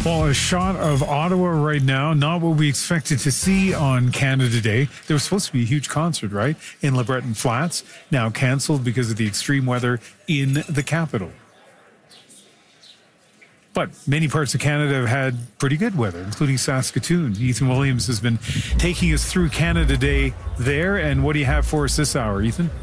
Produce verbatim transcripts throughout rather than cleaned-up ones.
Well, a shot of Ottawa right now, not what we expected to see on Canada Day. There was supposed to be a huge concert, right, in LeBreton Flats, now canceled because of the extreme weather in the capital. But many parts of Canada have had pretty good weather, including Saskatoon. Ethan Williams has been taking us through Canada Day there. And what do you have for us this hour, Ethan?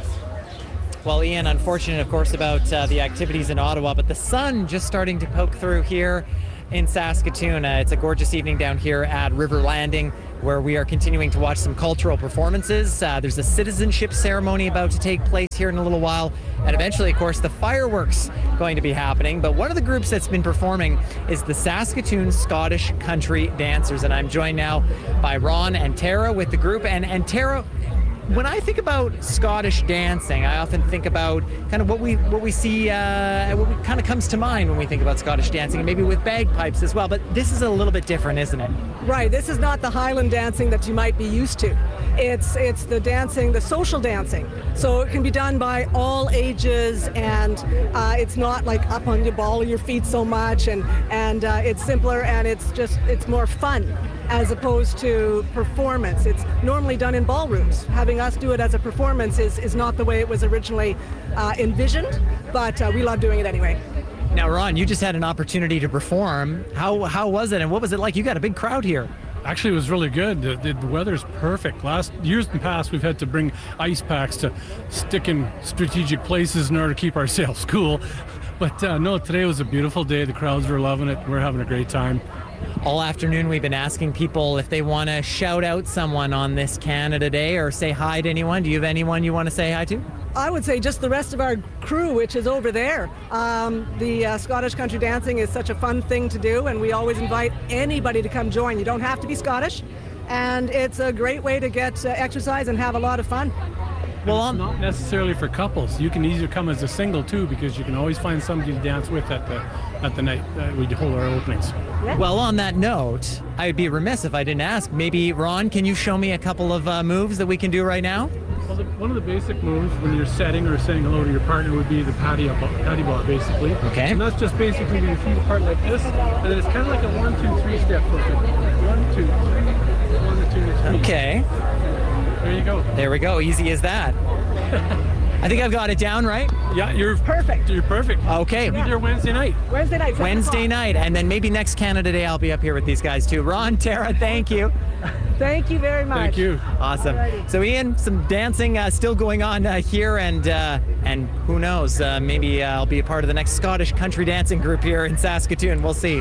Well, Ian, unfortunate, of course, about uh, the activities in Ottawa, but the sun just starting to poke through here in Saskatoon. Uh, it's a gorgeous evening down here at River Landing, where we are continuing to watch some cultural performances. Uh, there's a citizenship ceremony about to take place here in a little while, and eventually, of course, the fireworks going to be happening. But one of the groups that's been performing is the Saskatoon Scottish Country Dancers, and I'm joined now by Ron and Tara with the group. And, and Tara, when I think about Scottish dancing, I often think about kind of what we what we see, uh, what we, kind of comes to mind when we think about Scottish dancing, and maybe with bagpipes as well. But this is a little bit different, isn't it? Right. This is not the Highland dancing that you might be used to. It's it's the dancing, the social dancing. So it can be done by all ages, and uh, it's not like up on your ball of your feet so much, and and uh, it's simpler, and it's just it's more fun as opposed to performance. It's normally done in ballrooms. Having us do it as a performance is, is not the way it was originally uh, envisioned, but uh, we love doing it anyway. Now, Ron, you just had an opportunity to perform. How how was it, and what was it like? You got a big crowd here. Actually, it was really good. The, the, the weather's perfect. Last years in the past, we've had to bring ice packs to stick in strategic places in order to keep ourselves cool. But uh, no, today was a beautiful day. The crowds were loving it. We're having a great time. All afternoon, we've been asking people if they want to shout out someone on this Canada Day or say hi to anyone. Do you have anyone you want to say hi to? I would say just the rest of our crew, which is over there. Um, the uh, Scottish country dancing is such a fun thing to do, and we always invite anybody to come join. You don't have to be Scottish, and it's a great way to get uh, exercise and have a lot of fun. Well, it's not necessarily for couples. You can either come as a single too, because you can always find somebody to dance with at the at the night that we hold our openings. Well, on that note, I'd be remiss if I didn't ask. Maybe, Ron, can you show me a couple of uh, moves that we can do right now? Well, the, one of the basic moves when you're setting or saying hello to your partner would be the patty up, patty ball, basically. Okay. And that's just basically your feet apart like this, and then it's kind of like a one, two, three step. One, two, three. One, two, three. Okay. There you go. There we go. Easy as that. I think I've got it down, right? Yeah, you're perfect. You're perfect. Okay. Be there Wednesday night. Wednesday night. Wednesday night, and then maybe next Canada Day I'll be up here with these guys too. Ron, Tara, thank you. Thank you very much. Thank you. Awesome. Alrighty. So, Ian, some dancing uh, still going on uh, here, and uh, and who knows? Uh, maybe uh, I'll be a part of the next Scottish country dancing group here in Saskatoon. We'll see.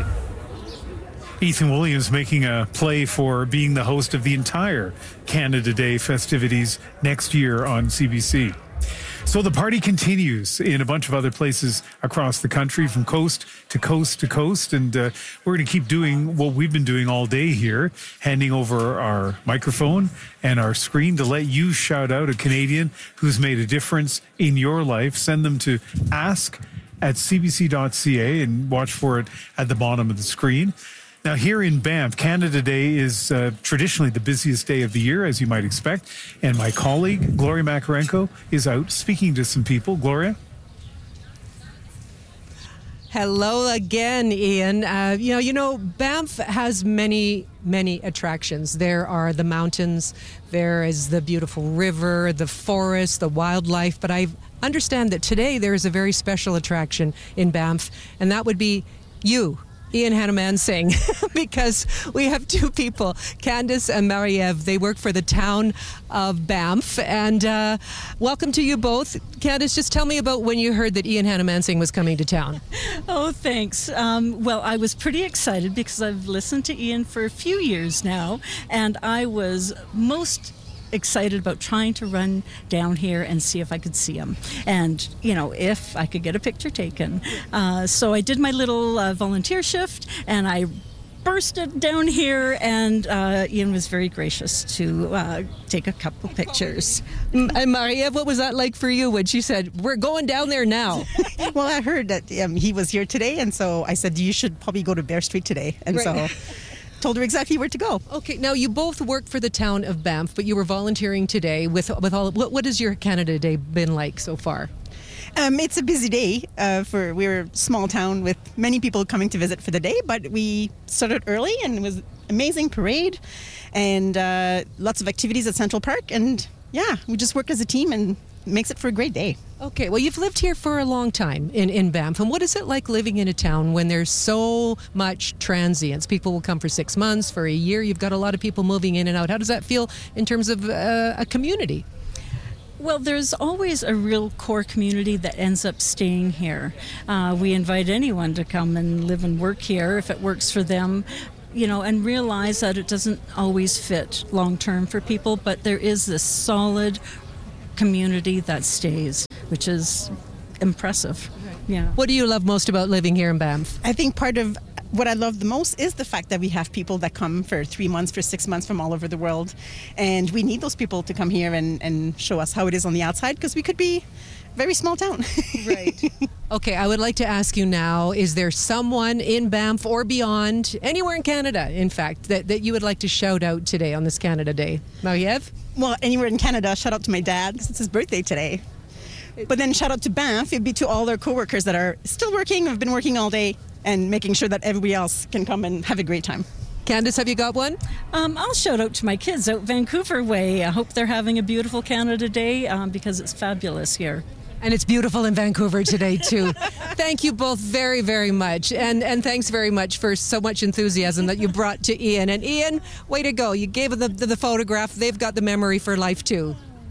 Ethan Williams making a play for being the host of the entire Canada Day festivities next year on C B C. So the party continues in a bunch of other places across the country, from coast to coast to coast. And uh, we're going to keep doing what we've been doing all day here, handing over our microphone and our screen to let you shout out a Canadian who's made a difference in your life. Send them to ask at c b c dot c a and watch for it at the bottom of the screen. Now, here in Banff, Canada Day is uh, traditionally the busiest day of the year, as you might expect. And my colleague, Gloria Makarenko, is out speaking to some people. Gloria? Hello again, Ian. Uh, you know, you know, Banff has many, many attractions. There are the mountains, there is the beautiful river, the forest, the wildlife. But I understand that today there is a very special attraction in Banff, and that would be you, Ian Hanomansing, because we have two people, Candice and Marie-Eve. They work for the town of Banff. And uh, welcome to you both. Candice, just tell me about when you heard that Ian Hanomansing was coming to town. Oh, thanks. Um, well, I was pretty excited because I've listened to Ian for a few years now, and I was most excited about trying to run down here and see if I could see him, and you know, if I could get a picture taken. Uh, so I did my little uh, volunteer shift, and I bursted down here, and uh, Ian was very gracious to uh, take a couple pictures. And Marie-Eve, what was that like for you when she said, we're going down there now? Well, I heard that um, he was here today, and so I said, you should probably go to Bear Street today. And right. so told her exactly where to go. Okay, now you both work for the town of Banff, but you were volunteering today with with all. What, what has your Canada Day been like so far? Um, it's a busy day. Uh, for we're a small town with many people coming to visit for the day, but we started early and it was amazing parade and uh, lots of activities at Central Park. And yeah, we just work as a team and it makes it for a great day. Okay, well, you've lived here for a long time in, in Banff. And what is it like living in a town when there's so much transience? People will come for six months, for a year. You've got a lot of people moving in and out. How does that feel in terms of uh, a community? Well, there's always a real core community that ends up staying here. Uh, we invite anyone to come and live and work here if it works for them, you know, and realize that it doesn't always fit long term for people, but there is this solid community that stays, which is impressive. Yeah. What do you love most about living here in Banff? I think part of what I love the most is the fact that we have people that come for three months, for six months from all over the world. And we need those people to come here and, and show us how it is on the outside, because we could be a very small town. Right. Okay, I would like to ask you now, is there someone in Banff or beyond, anywhere in Canada, in fact, that, that you would like to shout out today on this Canada Day? Marie-Ève? Well, anywhere in Canada, shout out to my dad, because it's his birthday today. But then shout out to Banff, it'd be to all our coworkers that are still working, have been working all day, and making sure that everybody else can come and have a great time. Candace, have you got one? Um, I'll shout out to my kids out Vancouver way. I hope they're having a beautiful Canada Day um, because it's fabulous here. And it's beautiful in Vancouver today, too. Thank you both very, very much. And and thanks very much for so much enthusiasm that you brought to Ian. And Ian, way to go. You gave the, the, the photograph. They've got the memory for life, too.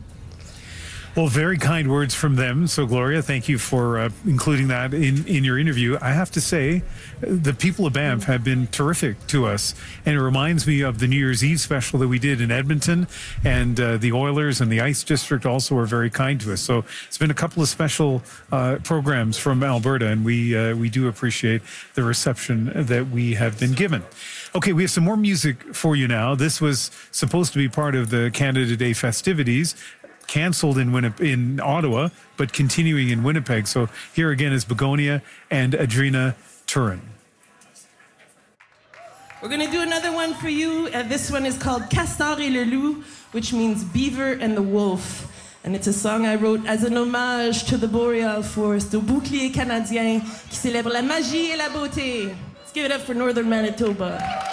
Well, very kind words from them. So, Gloria, thank you for uh, including that in, in your interview. I have to say, the people of Banff have been terrific to us. And it reminds me of the New Year's Eve special that we did in Edmonton. And uh, the Oilers and the Ice District also were very kind to us. So it's been a couple of special uh, programs from Alberta, and we, uh, we do appreciate the reception that we have been given. Okay, we have some more music for you now. This was supposed to be part of the Canada Day festivities, canceled in Winnip- in Ottawa, but continuing in Winnipeg. So here again is Begonia and Adrina Turin. We're going to do another one for you. Uh, this one is called Castor et le Loup, which means beaver and the wolf. And it's a song I wrote as an hommage to the boreal forest, au bouclier canadien qui célèbre la magie et la beauté. Let's give it up for Northern Manitoba.